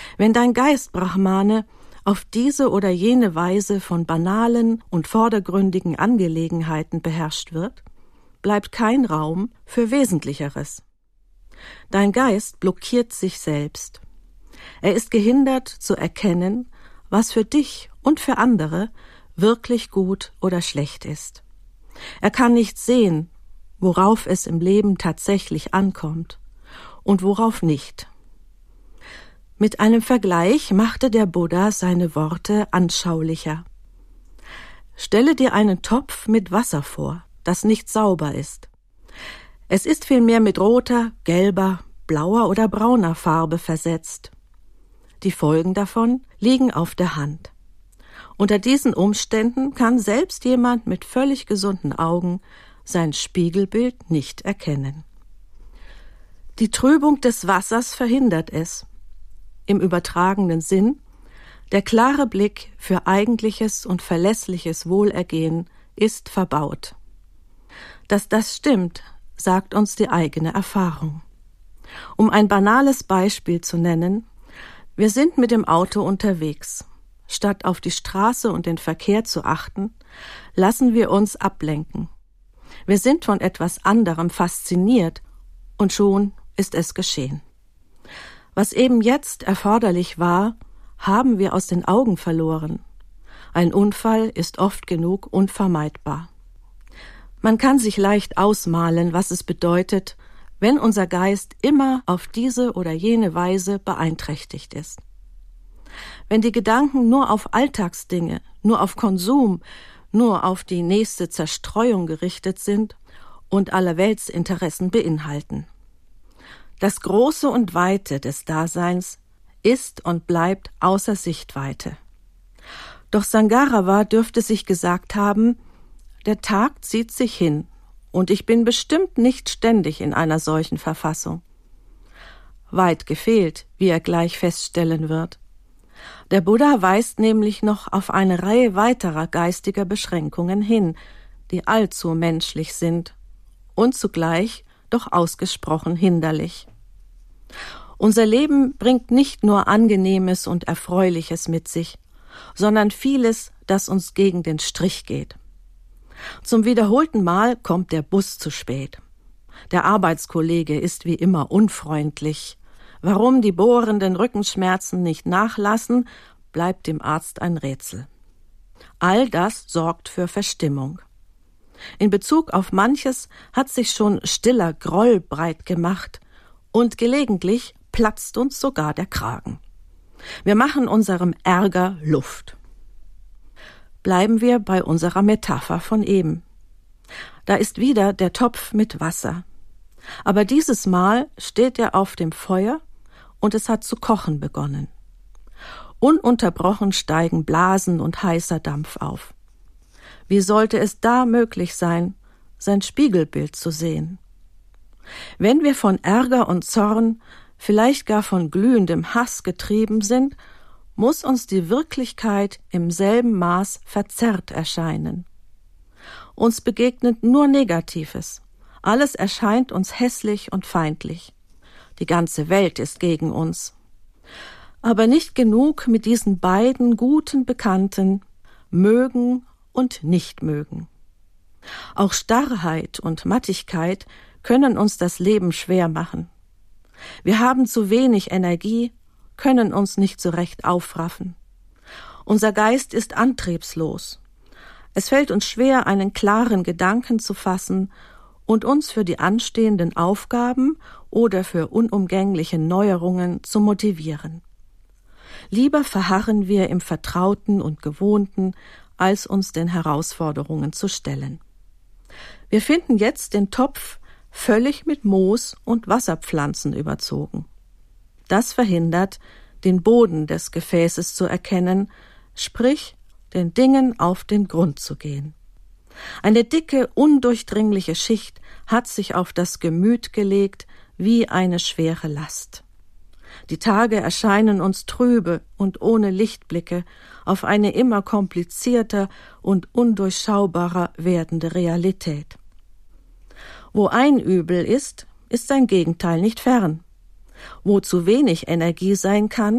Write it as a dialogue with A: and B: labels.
A: Wenn dein Geist, Brahmane, auf diese oder jene Weise von banalen und vordergründigen Angelegenheiten beherrscht wird, bleibt kein Raum für Wesentlicheres. Dein Geist blockiert sich selbst. Er ist gehindert zu erkennen, was für dich und für andere wirklich gut oder schlecht ist. Er kann nicht sehen, worauf es im Leben tatsächlich ankommt und worauf nicht. Mit einem Vergleich machte der Buddha seine Worte anschaulicher. Stelle dir einen Topf mit Wasser vor, das nicht sauber ist. Es ist vielmehr mit roter, gelber, blauer oder brauner Farbe versetzt. Die Folgen davon liegen auf der Hand. Unter diesen Umständen kann selbst jemand mit völlig gesunden Augen sein Spiegelbild nicht erkennen. Die Trübung des Wassers verhindert es. Im übertragenen Sinn, der klare Blick für eigentliches und verlässliches Wohlergehen ist verbaut. Dass das stimmt, sagt uns die eigene Erfahrung. Um ein banales Beispiel zu nennen: Wir sind mit dem Auto unterwegs. Statt auf die Straße und den Verkehr zu achten, lassen wir uns ablenken. Wir sind von etwas anderem fasziniert und schon ist es geschehen. Was eben jetzt erforderlich war, haben wir aus den Augen verloren. Ein Unfall ist oft genug unvermeidbar. Man kann sich leicht ausmalen, was es bedeutet, wenn unser Geist immer auf diese oder jene Weise beeinträchtigt ist. Wenn die Gedanken nur auf Alltagsdinge, nur auf Konsum, nur auf die nächste Zerstreuung gerichtet sind und allerweltsinteressen beinhalten. Das Große und Weite des Daseins ist und bleibt außer Sichtweite. Doch Sangarava dürfte sich gesagt haben: Der Tag zieht sich hin, und ich bin bestimmt nicht ständig in einer solchen Verfassung. Weit gefehlt, wie er gleich feststellen wird. Der Buddha weist nämlich noch auf eine Reihe weiterer geistiger Beschränkungen hin, die allzu menschlich sind und zugleich doch ausgesprochen hinderlich. Unser Leben bringt nicht nur Angenehmes und Erfreuliches mit sich, sondern vieles, das uns gegen den Strich geht. Zum wiederholten Mal kommt der Bus zu spät. Der Arbeitskollege ist wie immer unfreundlich. Warum die bohrenden Rückenschmerzen nicht nachlassen, bleibt dem Arzt ein Rätsel. All das sorgt für Verstimmung. In Bezug auf manches hat sich schon stiller Groll breit gemacht und gelegentlich platzt uns sogar der Kragen. Wir machen unserem Ärger Luft. Bleiben wir bei unserer Metapher von eben. Da ist wieder der Topf mit Wasser. Aber dieses Mal steht er auf dem Feuer und es hat zu kochen begonnen. Ununterbrochen steigen Blasen und heißer Dampf auf. Wie sollte es da möglich sein, sein Spiegelbild zu sehen? Wenn wir von Ärger und Zorn, vielleicht gar von glühendem Hass getrieben sind, muss uns die Wirklichkeit im selben Maß verzerrt erscheinen. Uns begegnet nur Negatives. Alles erscheint uns hässlich und feindlich. Die ganze Welt ist gegen uns. Aber nicht genug mit diesen beiden guten Bekannten, mögen und nicht mögen. Auch Starrheit und Mattigkeit können uns das Leben schwer machen. Wir haben zu wenig Energie, können uns nicht so recht aufraffen. Unser Geist ist antriebslos. Es fällt uns schwer, einen klaren Gedanken zu fassen und uns für die anstehenden Aufgaben oder für unumgängliche Neuerungen zu motivieren. Lieber verharren wir im Vertrauten und Gewohnten, als uns den Herausforderungen zu stellen. Wir finden jetzt den Topf völlig mit Moos und Wasserpflanzen überzogen. Das verhindert, den Boden des Gefäßes zu erkennen, sprich, den Dingen auf den Grund zu gehen. Eine dicke, undurchdringliche Schicht hat sich auf das Gemüt gelegt wie eine schwere Last. Die Tage erscheinen uns trübe und ohne Lichtblicke auf eine immer komplizierter und undurchschaubarer werdende Realität. Wo ein Übel ist, ist sein Gegenteil nicht fern. Wo zu wenig Energie sein kann,